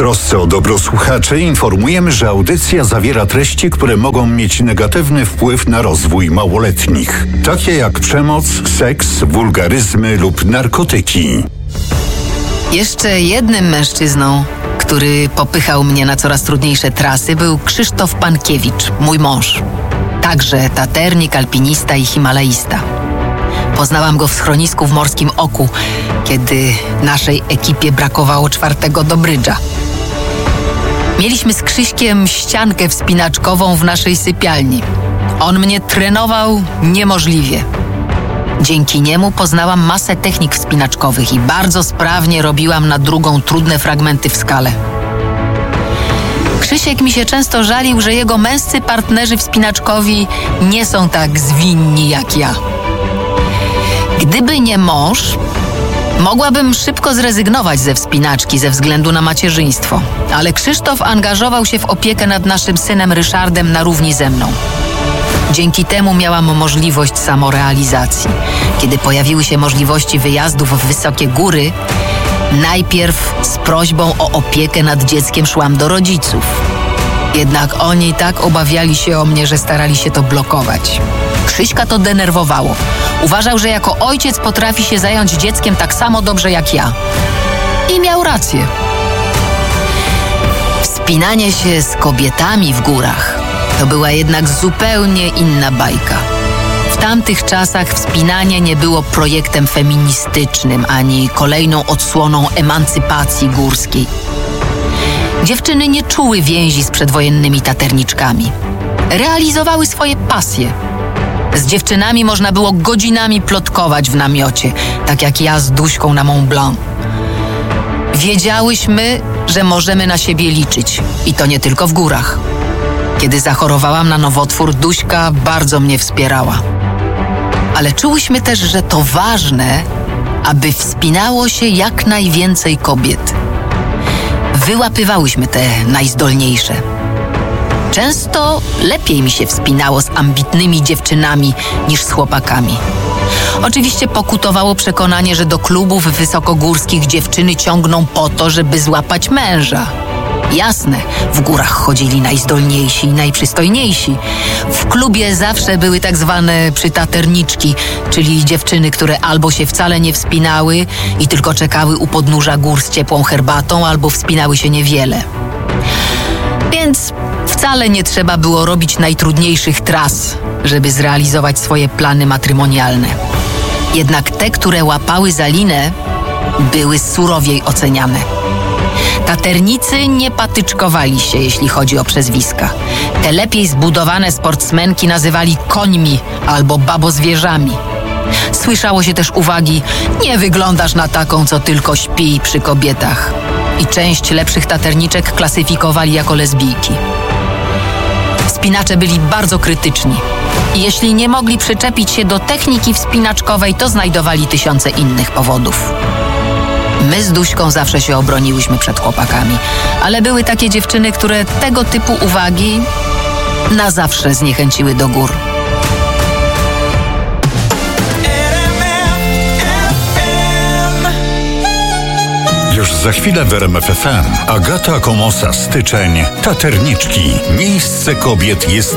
trosce o dobro słuchaczy informujemy, że audycja zawiera treści, które mogą mieć negatywny wpływ na rozwój małoletnich, takie jak przemoc, seks, wulgaryzmy lub narkotyki. Jeszcze jednym mężczyzną, który popychał mnie na coraz trudniejsze trasy, był Krzysztof Pankiewicz, mój mąż. Także taternik, alpinista i himalaista. Poznałam go w schronisku w Morskim Oku, kiedy naszej ekipie brakowało 4. do brydża. Mieliśmy z Krzyśkiem ściankę wspinaczkową w naszej sypialni. On mnie trenował niemożliwie. Dzięki niemu poznałam masę technik wspinaczkowych i bardzo sprawnie robiłam na drugą trudne fragmenty w skale. Krzysiek mi się często żalił, że jego męscy partnerzy wspinaczkowi nie są tak zwinni jak ja. Gdyby nie mąż, mogłabym szybko zrezygnować ze wspinaczki ze względu na macierzyństwo, ale Krzysztof angażował się w opiekę nad naszym synem Ryszardem na równi ze mną. Dzięki temu miałam możliwość samorealizacji. Kiedy pojawiły się możliwości wyjazdów w wysokie góry, najpierw z prośbą o opiekę nad dzieckiem szłam do rodziców. Jednak oni tak obawiali się o mnie, że starali się to blokować. Krzyśka to denerwowało. Uważał, że jako ojciec potrafi się zająć dzieckiem tak samo dobrze jak ja. I miał rację. Wspinanie się z kobietami w górach to była jednak zupełnie inna bajka. W tamtych czasach wspinanie nie było projektem feministycznym ani kolejną odsłoną emancypacji górskiej. Dziewczyny nie czuły więzi z przedwojennymi taterniczkami. Realizowały swoje pasje. Z dziewczynami można było godzinami plotkować w namiocie, tak jak ja z Duśką na Mont Blanc. Wiedziałyśmy, że możemy na siebie liczyć i to nie tylko w górach. Kiedy zachorowałam na nowotwór, Duśka bardzo mnie wspierała. Ale czułyśmy też, że to ważne, aby wspinało się jak najwięcej kobiet. Wyłapywałyśmy te najzdolniejsze. Często lepiej mi się wspinało z ambitnymi dziewczynami niż z chłopakami. Oczywiście pokutowało przekonanie, że do klubów wysokogórskich dziewczyny ciągną po to, żeby złapać męża. Jasne, w górach chodzili najzdolniejsi i najprzystojniejsi. W klubie zawsze były tak zwane przytaterniczki, czyli dziewczyny, które albo się wcale nie wspinały i tylko czekały u podnóża gór z ciepłą herbatą, albo wspinały się niewiele. Więc wcale nie trzeba było robić najtrudniejszych tras, żeby zrealizować swoje plany matrymonialne. Jednak te, które łapały za linę, były surowiej oceniane. Taternicy nie patyczkowali się, jeśli chodzi o przezwiska. Te lepiej zbudowane sportsmenki nazywali końmi albo babozwierzami. Słyszało się też uwagi: nie wyglądasz na taką, co tylko śpi przy kobietach. I część lepszych taterniczek klasyfikowali jako lesbijki. Wspinacze byli bardzo krytyczni. I jeśli nie mogli przyczepić się do techniki wspinaczkowej, to znajdowali tysiące innych powodów. My z Duśką zawsze się obroniłyśmy przed chłopakami, ale były takie dziewczyny, które tego typu uwagi na zawsze zniechęciły do gór. Już za chwilę w RMF FM. Agata Komosa, Styczeń. Taterniczki. Miejsce kobiet jest